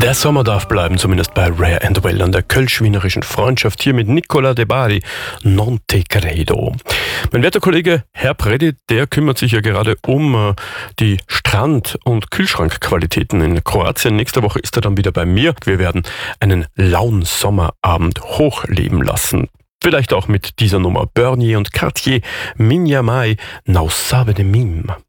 Der Sommer darf bleiben, zumindest bei Rare and Well an der kölsch-wienerischen Freundschaft hier mit Nicola De Bari, Non te credo. Mein werter Kollege Herr Predi, der kümmert sich ja gerade um die Strand- und Kühlschrankqualitäten in Kroatien. Nächste Woche ist er dann wieder bei mir. Wir werden einen lauen Sommerabend hochleben lassen. Vielleicht auch mit dieser Nummer Bernier und Cartier, Minja Mai, Naussabe de Mim.